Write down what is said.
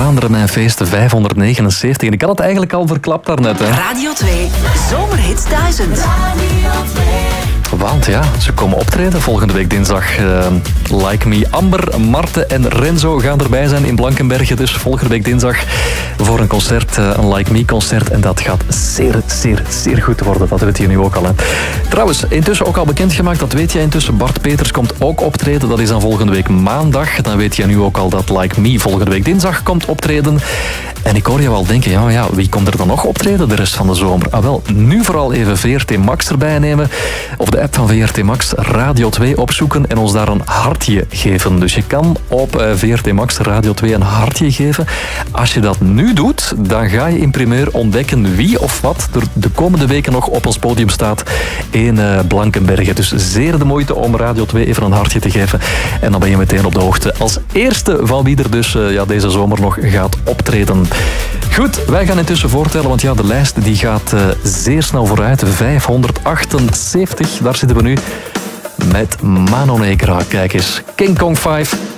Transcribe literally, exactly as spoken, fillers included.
Vlaanderen mijn feest vijfhonderdnegenenzeventig. En ik had het eigenlijk al verklapt daarnet. Hè. Radio twee, Zomerhits duizend. Want ja, ze komen optreden volgende week dinsdag. Uh, Like Me, Amber, Marte en Renzo gaan erbij zijn in Blankenberge. Dus volgende week dinsdag voor een concert, uh, een Like Me concert. En dat gaat zeer, zeer, zeer goed worden. Dat weet je nu ook al. Hè. Trouwens, intussen ook al bekendgemaakt, dat weet jij intussen. Bart Peters komt ook optreden. Dat is dan volgende week maandag. Dan weet je nu ook al dat Like Me volgende week dinsdag komt optreden. En ik hoor je wel denken, ja, ja, wie komt er dan nog optreden de rest van de zomer? Ah wel, nu vooral even V R T Max erbij nemen. Of de app van V R T Max, Radio twee opzoeken en ons daar een hartje geven. Dus je kan op uh, V R T Max Radio twee een hartje geven. Als je dat nu doet, dan ga je in primeur ontdekken wie of wat er de komende weken nog op ons podium staat in uh, Blankenberge. Dus zeer de moeite om Radio twee even een hartje te geven. En dan ben je meteen op de hoogte als eerste van wie er dus uh, ja, deze zomer nog gaat optreden. Goed, wij gaan intussen voortellen, want ja, de lijst die gaat uh, zeer snel vooruit. vijfhonderdachtenzeventig, daar zitten we nu met Mano Negra. Kijk eens, King Kong vijf.